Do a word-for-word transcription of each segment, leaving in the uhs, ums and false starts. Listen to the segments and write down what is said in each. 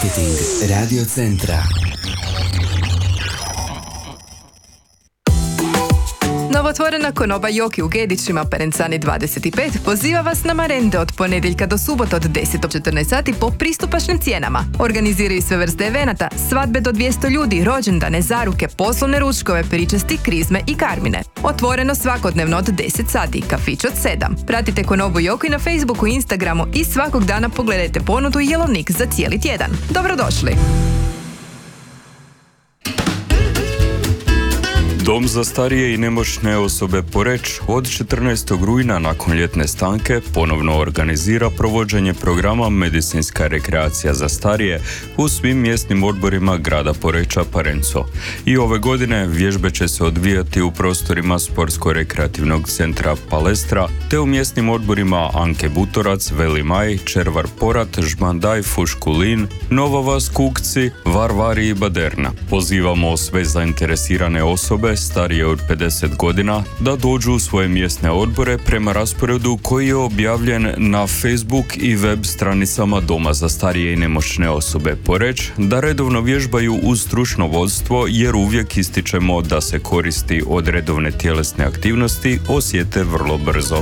Marketing Radio Centra. Novotvorena konoba Joki u Gedićima, Perencani dvadeset pet, poziva vas na marende od ponedjeljka do subota od deset do četrnaest sati po pristupačnim cijenama. Organiziraju sve vrste evenata, svadbe do dvjesto ljudi, rođendane, zaruke, poslovne ručkove, pričesti, krizme i karmine. Otvoreno svakodnevno od deset sati, kafić od sedam. Pratite konobu Joki na Facebooku i Instagramu i svakog dana pogledajte ponudu i jelovnik za cijeli tjedan. Dobrodošli! Dom za starije i nemoćne osobe Poreč od četrnaestog rujna nakon ljetne stanke ponovno organizira provođenje programa Medicinska rekreacija za starije u svim mjesnim odborima grada Poreča Parenco. I ove godine vježbe će se odvijati u prostorima Sportsko-rekreativnog centra Palestra te u mjesnim odborima Anke Butorac, Veli Maj, Červar Porat, Žmandaj, Fuškulin, Nova Vas Kukci, Varvari i Baderna. Pozivamo sve zainteresirane osobe starije od pedeset godina da dođu u svoje mjesne odbore prema rasporedu koji je objavljen na Facebook i web stranicama Doma za starije i nemoćne osobe Poreč, da redovno vježbaju uz stručno vodstvo jer uvijek ističemo da se koristi od redovne tjelesne aktivnosti osjete vrlo brzo.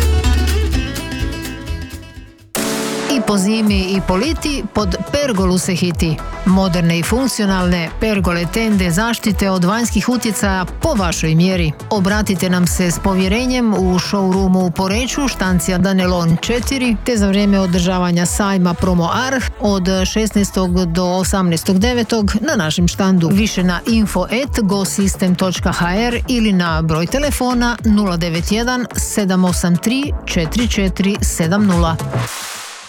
I po zimi i po liti pod pergolu se hiti. Moderne i funkcionalne pergole tende zaštite od vanjskih utjecaja po vašoj mjeri. Obratite nam se s povjerenjem u showroomu u Poreču, štancija Danelon četiri, te za vrijeme održavanja sajma Promo Arh od šesnaestog do osamnaestog devetog na našem štandu. Više na info at gosystem dot h r ili na broj telefona nula devet jedan sedam osam tri četiri četiri sedam nula.